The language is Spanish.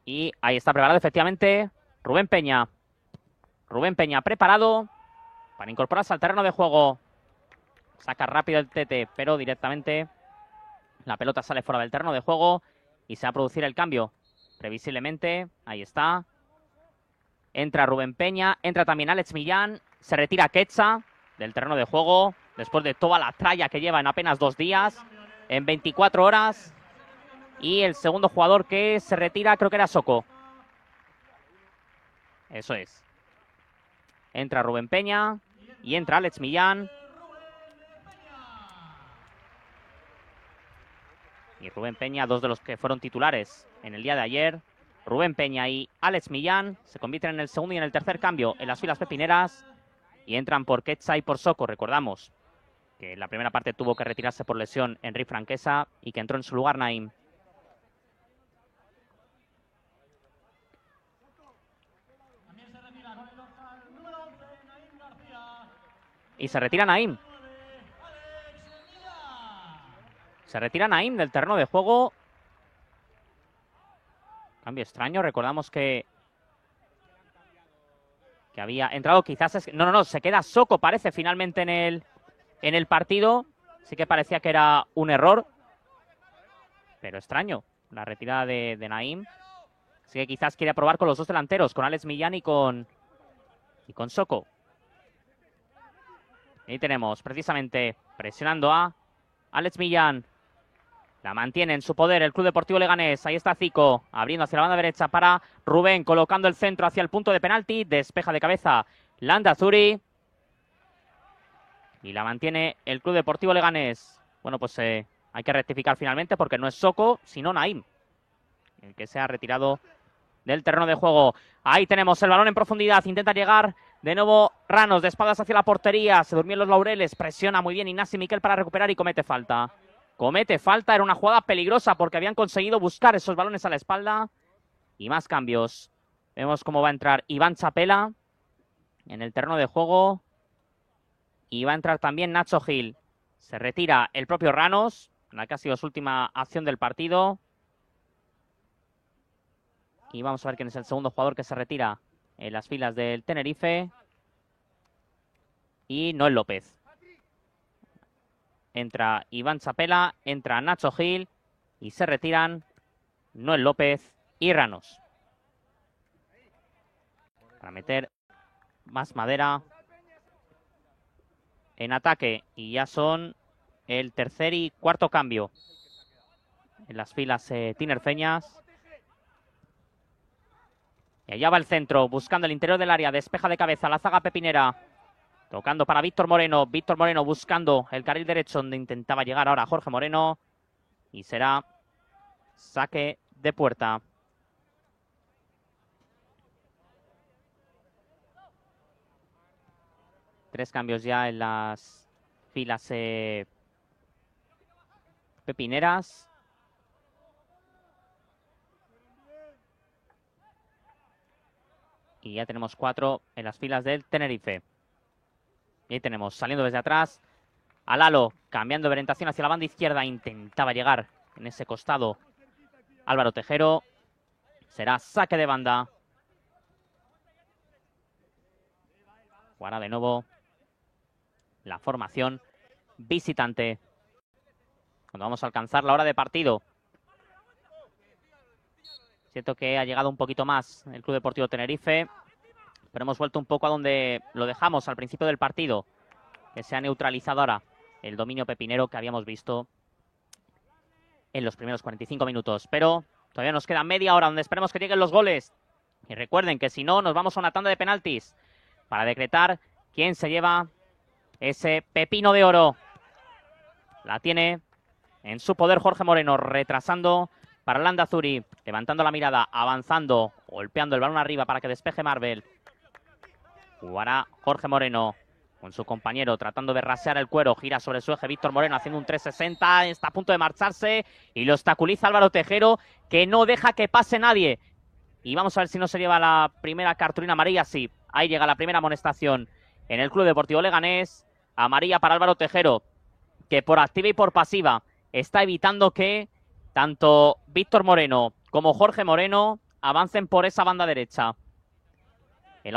Y ahí está preparado efectivamente Rubén Peña. Rubén Peña preparado para incorporarse al terreno de juego. Saca rápido el Tete, pero directamente la pelota sale fuera del terreno de juego y se va a producir el cambio. Previsiblemente, ahí está. Entra Rubén Peña, entra también Alex Millán, se retira Quetza del terreno de juego después de toda la tralla que lleva en apenas 2 días, en 24 horas. Y el segundo jugador que se retira creo que era Soko. Eso es. Entra Rubén Peña y entra Alex Millán. Y Rubén Peña, dos de los que fueron titulares en el día de ayer. Rubén Peña y Alex Millán se convierten en el segundo y en el tercer cambio en las filas pepineras. Y entran por Quetza y por Soko. Recordamos que en la primera parte tuvo que retirarse por lesión Henry Franquesa y que entró en su lugar Naim. Y se retira Naim. Se retira Naim del terreno de juego. Cambio extraño. Recordamos que había entrado quizás... No, se queda Soko, parece, finalmente en el partido. Sí que parecía que era un error. Pero extraño la retirada de Naim. Así que quizás quiere probar con los dos delanteros, con Alex Millán y con Soko. Ahí tenemos precisamente presionando a Alex Millán. La mantiene en su poder el Club Deportivo Leganés. Ahí está Zico, abriendo hacia la banda derecha para Rubén, colocando el centro hacia el punto de penalti. Despeja de cabeza Landazuri. Y la mantiene el Club Deportivo Leganés. Bueno, pues hay que rectificar finalmente porque no es Soko, sino Naim, el que se ha retirado del terreno de juego. Ahí tenemos el balón en profundidad. Intenta llegar de nuevo Ranos, de espaldas hacia la portería. Se durmió en los laureles. Presiona muy bien Ignasi Miquel para recuperar y comete falta. Comete falta, era una jugada peligrosa porque habían conseguido buscar esos balones a la espalda. Y más cambios. Vemos cómo va a entrar Iván Chapela en el terreno de juego. Y va a entrar también Nacho Gil. Se retira el propio Ranos, en la que ha sido su última acción del partido. Y vamos a ver quién es el segundo jugador que se retira en las filas del Tenerife. Y Noel López. Entra Iván Chapela, entra Nacho Gil y se retiran Noel López y Ranos. Para meter más madera en ataque. Y ya son el tercer y cuarto cambio en las filas tinerfeñas. Y allá va el centro, buscando el interior del área. Despeja de cabeza la zaga pepinera. Tocando para Víctor Moreno. Víctor Moreno buscando el carril derecho donde intentaba llegar ahora Jorge Moreno. Y será saque de puerta. Tres cambios ya en las filas pepineras. Y ya tenemos 4 en las filas del Tenerife. Y ahí tenemos, saliendo desde atrás, a Lalo, cambiando de orientación hacia la banda izquierda. Intentaba llegar en ese costado Álvaro Tejero. Será saque de banda. Jugará de nuevo la formación visitante. Cuando vamos a alcanzar la hora de partido. Siento que ha llegado un poquito más el Club Deportivo Tenerife. Pero hemos vuelto un poco a donde lo dejamos al principio del partido. Que se ha neutralizado ahora el dominio pepinero que habíamos visto en los primeros 45 minutos. Pero todavía nos queda media hora donde esperemos que lleguen los goles. Y recuerden que si no, nos vamos a una tanda de penaltis para decretar quién se lleva ese pepino de oro. La tiene en su poder Jorge Moreno, retrasando para Landazuri, levantando la mirada, avanzando, golpeando el balón arriba para que despeje Marvel. Jugará Jorge Moreno con su compañero tratando de rasear el cuero. Gira sobre su eje Víctor Moreno haciendo un 360. Está a punto de marcharse y lo obstaculiza Álvaro Tejero, que no deja que pase nadie. Y vamos a ver si no se lleva la primera cartulina amarilla. Sí, ahí llega la primera amonestación en el Club Deportivo Leganés. Amarilla para Álvaro Tejero, que por activa y por pasiva está evitando que tanto Víctor Moreno como Jorge Moreno avancen por esa banda derecha.